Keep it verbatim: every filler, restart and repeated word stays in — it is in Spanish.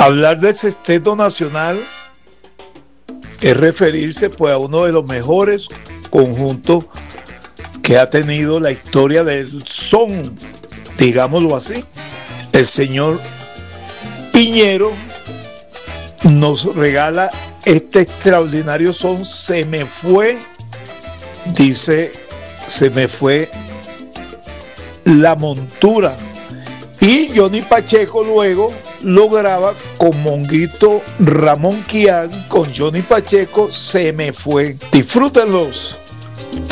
Hablar del Sexteto Nacional es referirse pues a uno de los mejores conjuntos que ha tenido la historia del son, digámoslo así. El señor Piñero nos regala este extraordinario son, Se me fue, dice, se me fue la montura. Y Johnny Pacheco luego lo graba con Monguito Ramón Quián, con Johnny Pacheco, Se me fue. Disfrútenlos.